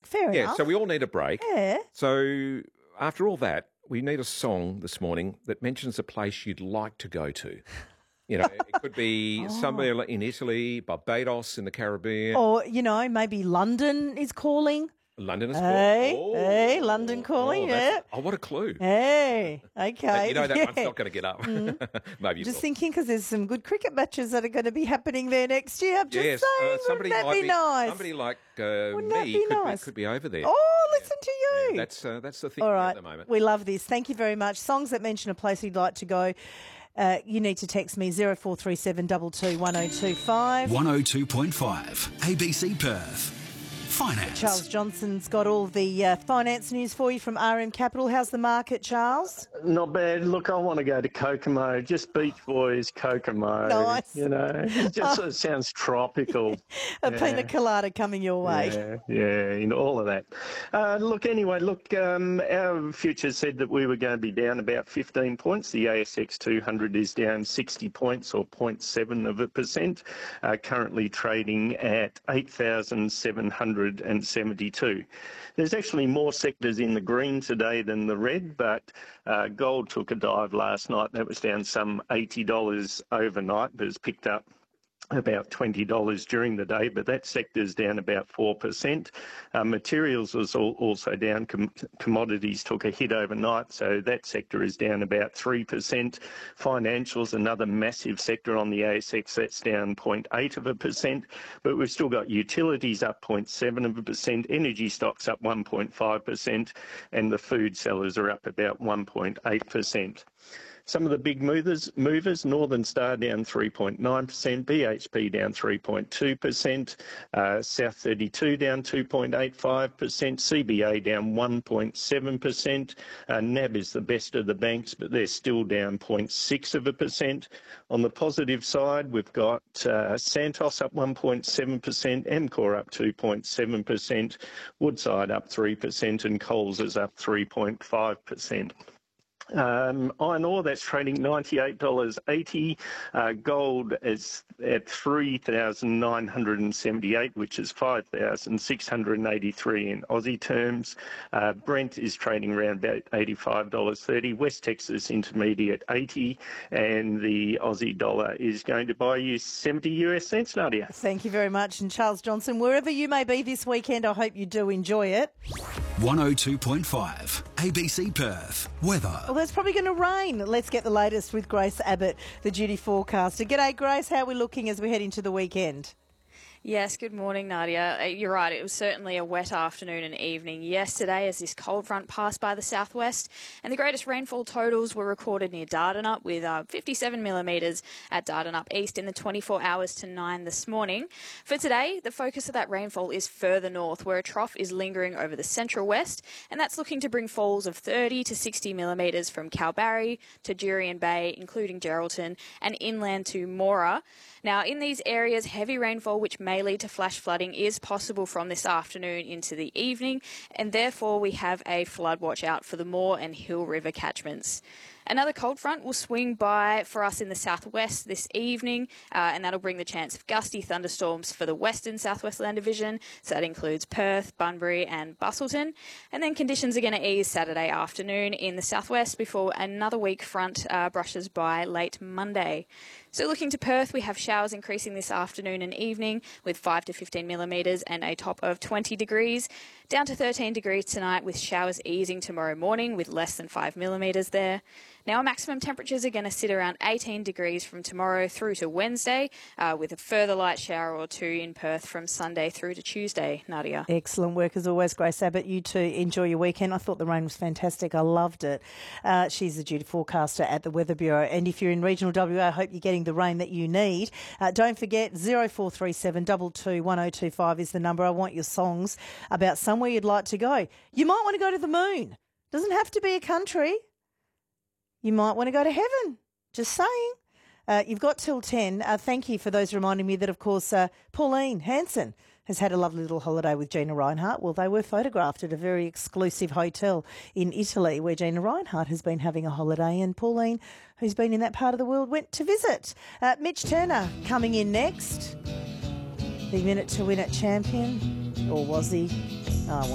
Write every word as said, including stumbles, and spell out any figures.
Fair yeah, enough. so we all need a break. Yeah. So after all that, we need a song this morning that mentions a place you'd like to go to. You know, it could be Oh. somewhere in Italy, Barbados in the Caribbean. Or, you know, maybe London is calling. London is Hey, calling. Oh, hey, London calling, oh, that's- yeah. Oh, what a clue. Hey, okay. But you know that yeah. one's not going to get up. Mm. Maybe you Just will. thinking because there's some good cricket matches that are going to be happening there next year. I'm just Yes, saying, uh, somebody wouldn't that might be, nice? Somebody like uh, Wouldn't me that be could, nice? be, could be over there. Oh, listen to you. Yeah, that's uh, that's the thing All at right, the moment. we love this. Thank you very much. Songs that mention a place you'd like to go. Uh, you need to text me zero four three seven two two one zero two five. one oh two point five A B C Perth. Finance. Charles Johnson's got all the uh, finance news for you from R M Capital. How's the market, Charles? Not bad. Look, I want to go to Kokomo. Just Beach Boys, Kokomo. Nice. You know, it just sort of sounds tropical. A Yeah. pina colada coming your way. Yeah, yeah, and all of that. Uh, look, anyway, look, um, our futures said that we were going to be down about fifteen points. The A S X two hundred is down sixty points, or zero point seven of a percent, uh, currently trading at eight thousand seven hundred seventy-two. There's actually more sectors in the green today than the red, but uh, gold took a dive last night. That was down some eighty dollars overnight, but it's picked up about twenty dollars during the day, but that sector's down about four percent. Uh, materials was all, also down. Com- commodities took a hit overnight, so that sector is down about three percent. Financials, another massive sector on the A S X, that's down zero point eight of a percent, but we've still got utilities up zero point seven of a percent, energy stocks up one point five percent, and the food sellers are up about one point eight percent. Some of the big movers, movers Northern Star down three point nine percent, B H P down three point two percent, uh, South thirty-two down two point eight five percent, C B A down one point seven percent, uh, N A B is the best of the banks, but they're still down zero point six of a percent. On the positive side, we've got uh, Santos up one point seven percent, Amcor up two point seven percent, Woodside up three percent, and Coles is up three point five percent. Um, iron ore, that's trading ninety-eight dollars eighty. Uh, gold is at three thousand nine hundred seventy-eight, which is five thousand six hundred eighty-three in Aussie terms. Uh, Brent is trading around about eighty-five dollars thirty. West Texas Intermediate eighty, and the Aussie dollar is going to buy you seventy US cents, Nadia. Thank you very much. And Charles Johnson, wherever you may be this weekend, I hope you do enjoy it. one oh two point five A B C Perth. Weather. Well, it's probably going to rain. Let's get the latest with Grace Abbott, the duty forecaster. G'day, Grace. How are we looking as we head into the weekend? Yes, good morning, Nadia. Uh, You're right, it was certainly a wet afternoon and evening yesterday as this cold front passed by the southwest, and the greatest rainfall totals were recorded near Dardanup with uh, fifty-seven millimetres at Dardanup East in the twenty-four hours to nine this morning. For today, the focus of that rainfall is further north, where a trough is lingering over the central west, and that's looking to bring falls of thirty to sixty millimetres from Kalbarri to Jurien Bay, including Geraldton, and inland to Mora. Now, in these areas, heavy rainfall, which may lead to flash flooding, is possible from this afternoon into the evening, and therefore we have a flood watch out for the Moore and Hill River catchments. Another cold front will swing by for us in the southwest this evening, uh, and that'll bring the chance of gusty thunderstorms for the western southwest land division. So that includes Perth, Bunbury and Busselton. And then conditions are going to ease Saturday afternoon in the southwest before another weak front uh, brushes by late Monday. So looking to Perth, we have showers increasing this afternoon and evening with five to fifteen millimetres and a top of twenty degrees. Down to thirteen degrees tonight with showers easing tomorrow morning with less than five millimetres there. Now, our maximum temperatures are going to sit around eighteen degrees from tomorrow through to Wednesday, uh, with a further light shower or two in Perth from Sunday through to Tuesday, Nadia. Excellent work as always, Grace Abbott. You too, enjoy your weekend. I thought the rain was fantastic. I loved it. Uh, she's the duty forecaster at the Weather Bureau. And if you're in regional W A, I hope you're getting the rain that you need. Uh, don't forget, zero four three seven two two one zero two five is the number. I want your songs about somewhere you'd like to go. You might want to go to the moon. Doesn't have to be a country. You might want to go to heaven. Just saying. Uh, you've got till ten. Uh, thank you for those reminding me that, of course, uh, Pauline Hanson has had a lovely little holiday with Gina Reinhardt. Well, they were photographed at a very exclusive hotel in Italy where Gina Reinhardt has been having a holiday, and Pauline, who's been in that part of the world, went to visit. Uh, Mitch Turner coming in next. The Minute to Win It champion. Or was he? Oh, well.